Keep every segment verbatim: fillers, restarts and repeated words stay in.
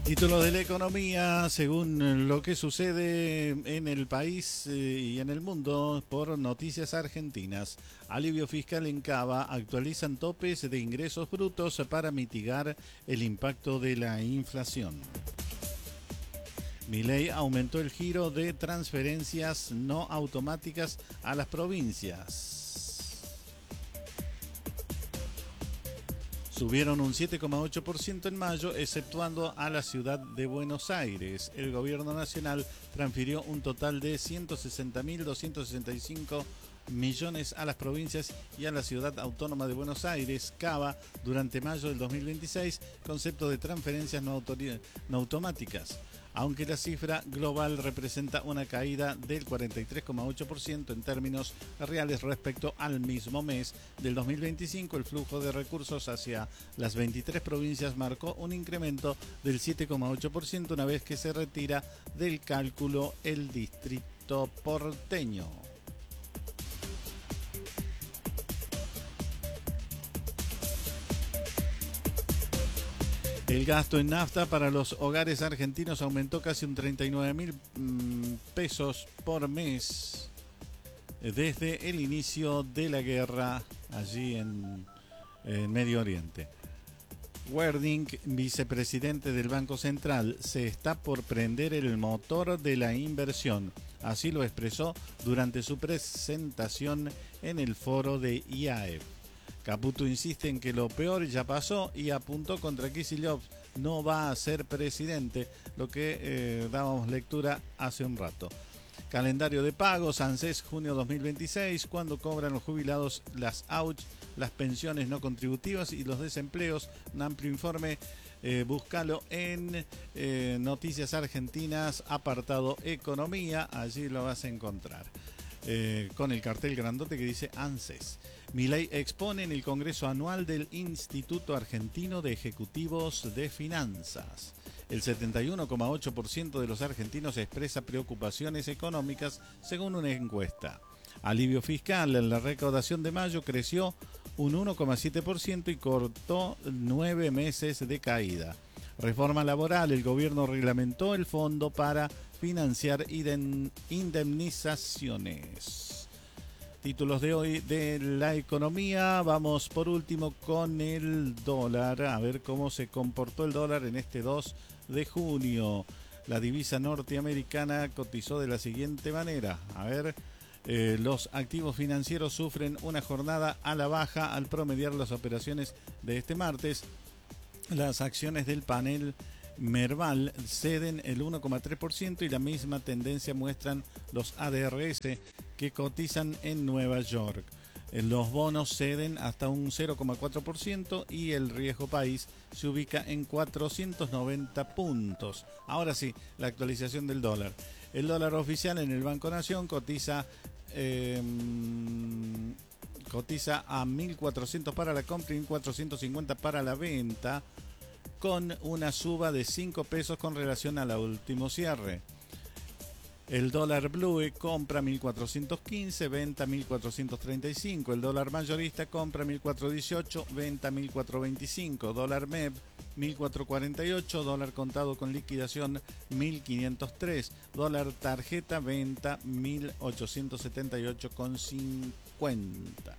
Títulos de la economía, según lo que sucede en el país y en el mundo por Noticias Argentinas. Alivio fiscal en Cava, actualizan topes de ingresos brutos para mitigar el impacto de la inflación. Milei aumentó el giro de transferencias no automáticas a las provincias. Subieron un siete coma ocho por ciento en mayo, exceptuando a la ciudad de Buenos Aires. El gobierno nacional transfirió un total de ciento sesenta mil doscientos sesenta y cinco millones a las provincias y a la ciudad autónoma de Buenos Aires, Cava, durante mayo del dos mil veintiséis, concepto de transferencias no, no automáticas. Aunque la cifra global representa una caída del cuarenta y tres coma ocho por ciento en términos reales respecto al mismo mes del dos mil veinticinco, el flujo de recursos hacia las veintitrés provincias marcó un incremento del siete coma ocho por ciento una vez que se retira del cálculo el distrito porteño. El gasto en nafta para los hogares argentinos aumentó casi un treinta y nueve mil mmm, pesos por mes desde el inicio de la guerra allí en, en Medio Oriente. Werding, vicepresidente del Banco Central, se está por prender el motor de la inversión. Así lo expresó durante su presentación en el foro de I A E F. Caputo insiste en que lo peor ya pasó y apuntó contra Kicillof. No va a ser presidente, lo que eh, dábamos lectura hace un rato. Calendario de pagos, ANSES, junio dos mil veintiséis, cuando cobran los jubilados las A U C, las pensiones no contributivas y los desempleos. Un amplio informe, eh, búscalo en eh, Noticias Argentinas, apartado Economía, allí lo vas a encontrar. Eh, con el cartel grandote que dice ANSES. Milei expone en el Congreso Anual del Instituto Argentino de Ejecutivos de Finanzas. El setenta y uno coma ocho por ciento de los argentinos expresa preocupaciones económicas según una encuesta. Alivio fiscal, en la recaudación de mayo creció un uno coma siete por ciento y cortó nueve meses de caída. Reforma laboral, el gobierno reglamentó el fondo para financiar indemnizaciones. Títulos de hoy de la economía. Vamos por último con el dólar. A ver cómo se comportó el dólar en este dos de junio. La divisa norteamericana cotizó de la siguiente manera. A ver, eh, los activos financieros sufren una jornada a la baja al promediar las operaciones de este martes. Las acciones del panel Merval ceden el uno coma tres por ciento y la misma tendencia muestran los A D R S que cotizan en Nueva York. Los bonos ceden hasta un cero coma cuatro por ciento y el riesgo país se ubica en cuatrocientos noventa puntos. Ahora sí, la actualización del dólar. El dólar oficial en el Banco Nación cotiza eh, cotiza a mil cuatrocientos para la compra y mil cuatrocientos cincuenta para la venta, con una suba de cinco pesos con relación al último cierre. El dólar blue compra mil cuatrocientos quince, venta mil cuatrocientos treinta y cinco. El dólar mayorista compra mil cuatrocientos dieciocho, venta mil cuatrocientos veinticinco. Dólar M E B mil cuatrocientos cuarenta y ocho, dólar contado con liquidación mil quinientos tres. Dólar tarjeta venta mil ochocientos setenta y ocho con cincuenta.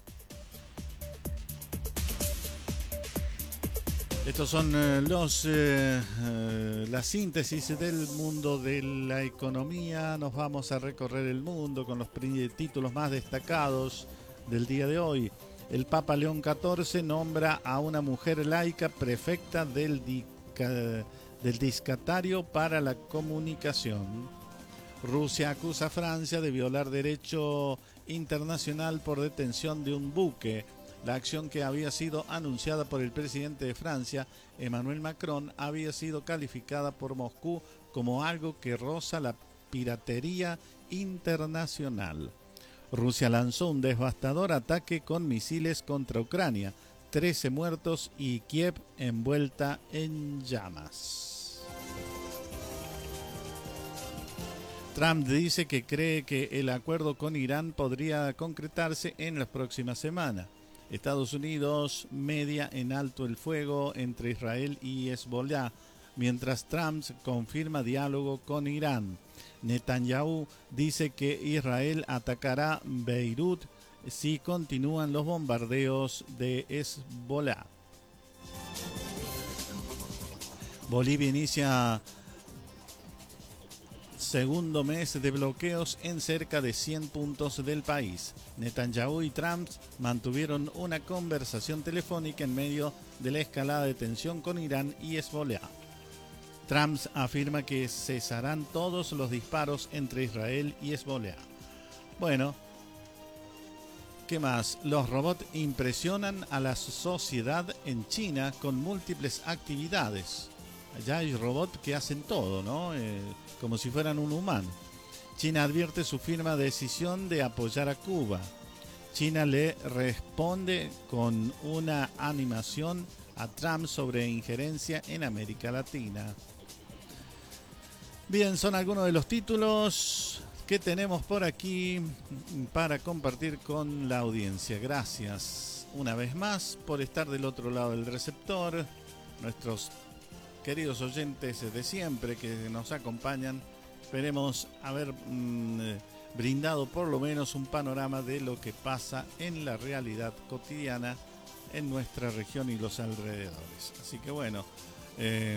Estos son eh, los eh, eh, la síntesis del mundo de la economía. Nos vamos a recorrer el mundo con los títulos más destacados del día de hoy. El Papa León catorce nombra a una mujer laica prefecta del, dica, del Discatario para la Comunicación. Rusia acusa a Francia de violar derecho internacional por detención de un buque. La acción, que había sido anunciada por el presidente de Francia, Emmanuel Macron, había sido calificada por Moscú como algo que roza la piratería internacional. Rusia lanzó un devastador ataque con misiles contra Ucrania, trece muertos y Kiev envuelta en llamas. Trump dice que cree que el acuerdo con Irán podría concretarse en las próximas semanas. Estados Unidos media en alto el fuego entre Israel y Hezbollah. mientras Trump confirma diálogo con Irán. Netanyahu dice que Israel atacará Beirut si continúan los bombardeos de Hezbollah. Bolivia inicia segundo mes de bloqueos en cerca de cien puntos del país. Netanyahu y Trump mantuvieron una conversación telefónica en medio de la escalada de tensión con Irán y Hezbollah. Trump afirma que cesarán todos los disparos entre Israel y Hezbollah. Bueno, ¿qué más? Los robots impresionan a la sociedad en China con múltiples actividades. Allá hay robots que hacen todo, ¿no? Eh, como si fueran un humano. China advierte su firme decisión de apoyar a Cuba. China le responde con una animación a Trump sobre injerencia en América Latina. Bien, son algunos de los títulos que tenemos por aquí para compartir con la audiencia. Gracias una vez más por estar del otro lado del receptor. Nuestros queridos oyentes de siempre que nos acompañan, esperemos haber mmm, brindado por lo menos un panorama de lo que pasa en la realidad cotidiana en nuestra región y los alrededores. Así que bueno, eh,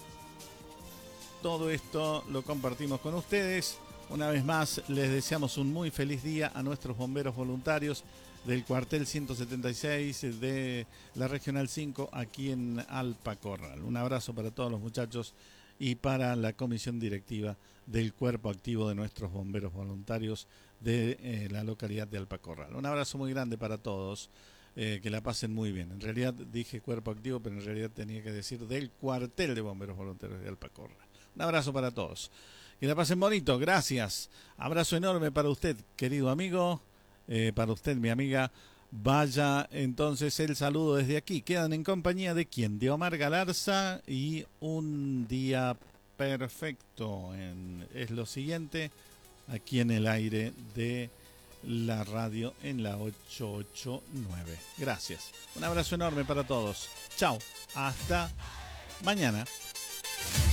todo esto lo compartimos con ustedes. Una vez más les deseamos un muy feliz día a nuestros bomberos voluntarios del cuartel ciento setenta y seis de la Regional cinco aquí en Alpacorral. Un abrazo para todos los muchachos y para la comisión directiva del cuerpo activo de nuestros bomberos voluntarios de eh, la localidad de Alpacorral. Un abrazo muy grande para todos, eh, que la pasen muy bien. En realidad dije cuerpo activo, pero en realidad tenía que decir del cuartel de bomberos voluntarios de Alpacorral. Un abrazo para todos. Que la pasen bonito, gracias. Abrazo enorme para usted, querido amigo. Eh, para usted, mi amiga, vaya entonces el saludo desde aquí. Quedan en compañía de quién, de Omar Galarza, y un día perfecto en, es lo siguiente, aquí en el aire de la radio en la ochocientos ochenta y nueve. Gracias. Un abrazo enorme para todos. Chao. Hasta mañana.